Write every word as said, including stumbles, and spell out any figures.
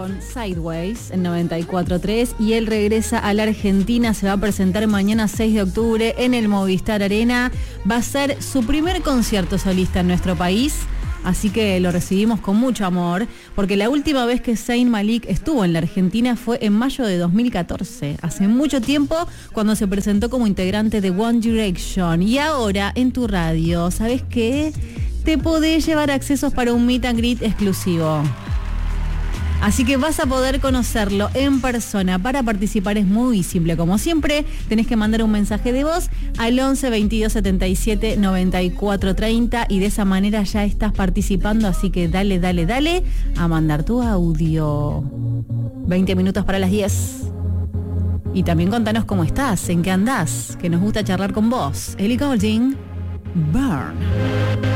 con Sideways en noventa y cuatro punto tres y él regresa a la Argentina, se va a presentar mañana seis de octubre en el Movistar Arena. Va a ser su primer concierto solista en nuestro país. Así que lo recibimos con mucho amor, porque la última vez que Zayn Malik estuvo en la Argentina fue en mayo de dos mil catorce, hace mucho tiempo, cuando se presentó como integrante de One Direction. Y ahora en tu radio, ¿sabes qué? Te podés llevar accesos para un meet and greet exclusivo. Así que vas a poder conocerlo en persona. Para participar es muy simple, como siempre. Tenés que mandar un mensaje de voz al once veintidós setenta y siete noventa y cuatro treinta y de esa manera ya estás participando. Así que dale, dale, dale a mandar tu audio. veinte minutos para las diez. Y también contanos cómo estás, en qué andás, que nos gusta charlar con vos. Ellie Goulding, Burn.